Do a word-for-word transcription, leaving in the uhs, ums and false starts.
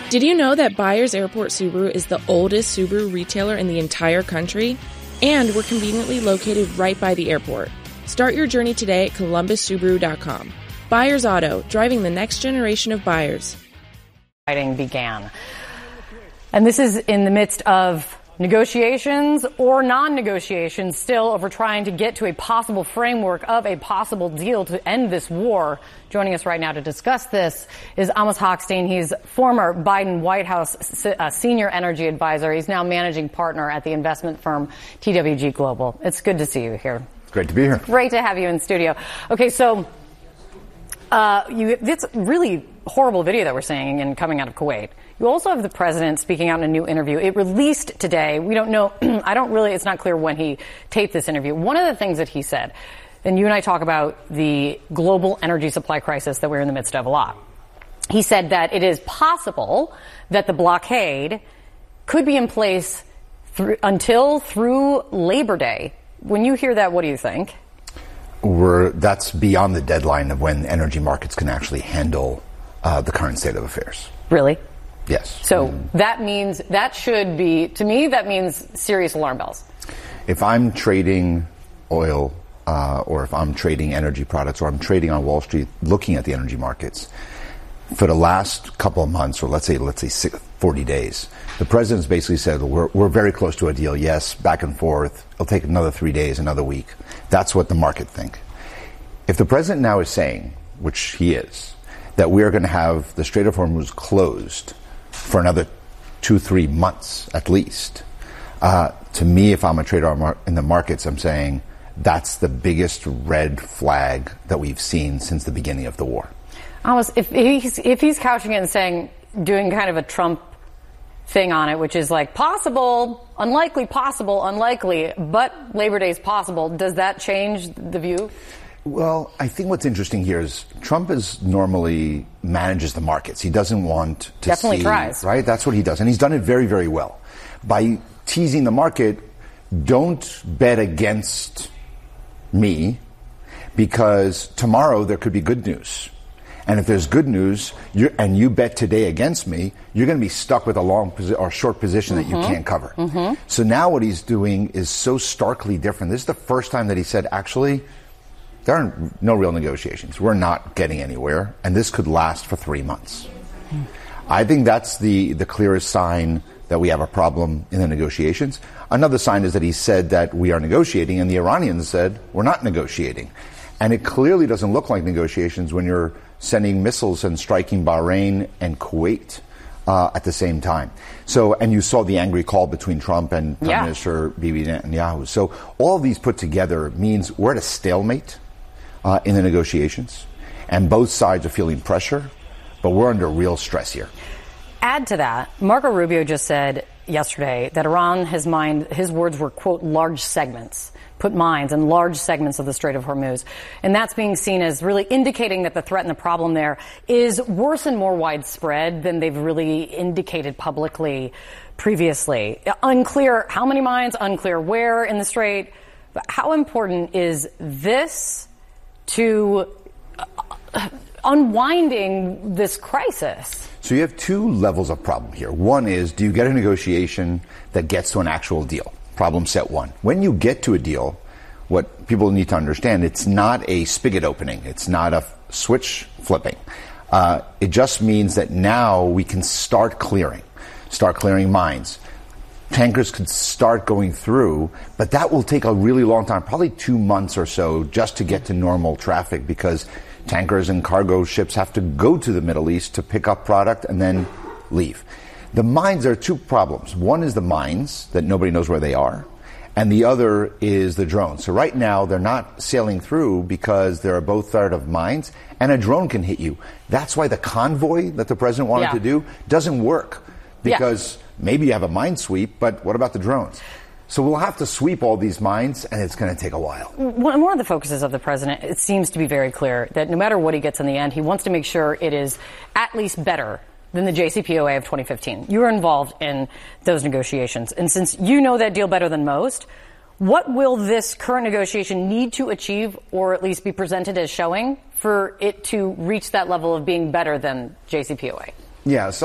Did you know that Byers Airport Subaru is the oldest Subaru retailer in the entire country? And we're conveniently located right by the airport. Start your journey today at columbus subaru dot com. Byers Auto, driving the next generation of buyers. Fighting began. And this is in the midst of negotiations or non-negotiations still over trying to get to a possible framework of a possible deal to end this war. Joining us right now to discuss this is Amos Hochstein. He's former Biden White House uh, senior energy advisor. He's now managing partner at the investment firm T W G Global. It's good to see you here. Great to be here. Great to have you in studio. Okay, so uh, you, this really horrible video that we're seeing and coming out of Kuwait. You also have the president speaking out in a new interview. It released today. We don't know. I don't really, it's not clear when he taped this interview. One of the things that he said, and you and I talk about the global energy supply crisis that we're in the midst of a lot. He said that it is possible that the blockade could be in place through, until through Labor Day. When you hear that, what do you think? We're, that's beyond the deadline of when energy markets can actually handle uh, the current state of affairs. Really? Yes. So mm. that means, that should be, to me, that means serious alarm bells. If I'm trading oil, uh, or if I'm trading energy products, or I'm trading on Wall Street looking at the energy markets, for the last couple of months, or let's say, let's say six, forty days, the president's basically said, we're, we're very close to a deal. Yes, back and forth. It'll take another three days, another week. That's what the market think. If the president now is saying, which he is, that we are going to have the Strait of Hormuz closed for another two, three months at least. Uh, to me, if I'm a trader in the markets, I'm saying that's the biggest red flag that we've seen since the beginning of the war. Almost, if he's, if he's couching it and saying, doing kind of a Trump thing on it, which is like possible, unlikely, possible, unlikely, but Labor Day is possible, does that change the view? Well, I think what's interesting here is Trump is normally manages the markets. He doesn't want to Definitely see, tries. Right? That's what he does. And he's done it very, very well. By teasing the market, don't bet against me because tomorrow there could be good news. And if there's good news you're, and you bet today against me, you're going to be stuck with a long posi- or short position mm-hmm. that you can't cover. Mm-hmm. So now what he's doing is so starkly different. This is the first time that he said, actually, there are no real negotiations. We're not getting anywhere, and this could last for three months. Mm. I think that's the, the clearest sign that we have a problem in the negotiations. Another sign is that he said that we are negotiating, and the Iranians said we're not negotiating. And it clearly doesn't look like negotiations when you're sending missiles and striking Bahrain and Kuwait uh, at the same time. So, and you saw the angry call between Trump and Prime yeah. Minister Bibi Netanyahu. So all of these put together means we're at a stalemate Uh, in the negotiations, and both sides are feeling pressure, but we're under real stress here. Add to that, Marco Rubio just said yesterday that Iran has mined, his words were, quote, large segments, put mines in large segments of the Strait of Hormuz. And that's being seen as really indicating that the threat and the problem there is worse and more widespread than they've really indicated publicly previously. Unclear how many mines, unclear where in the Strait. But how important is this to uh, unwinding this crisis? So you have two levels of problem here. One is, do you get a negotiation that gets to an actual deal? Problem set one. When you get to a deal, what people need to understand, it's not a spigot opening. It's not a f- switch flipping. Uh, it just means that now we can start clearing, start clearing mines. Tankers could start going through, but that will take a really long time, probably two months or so, just to get to normal traffic, because tankers and cargo ships have to go to the Middle East to pick up product and then leave. The mines, there are two problems. One is the mines, that nobody knows where they are, and the other is the drones. So right now, they're not sailing through because there are both threat of mines, and a drone can hit you. That's why the convoy that the president wanted yeah. to do doesn't work, because yeah. maybe you have a mine sweep, but what about the drones? So we'll have to sweep all these mines, and it's going to take a while. One of the focuses of the president, it seems to be very clear that no matter what he gets in the end, he wants to make sure it is at least better than the J C P O A of twenty fifteen. You were involved in those negotiations. And since you know that deal better than most, what will this current negotiation need to achieve, or at least be presented as showing, for it to reach that level of being better than J C P O A? Yeah, so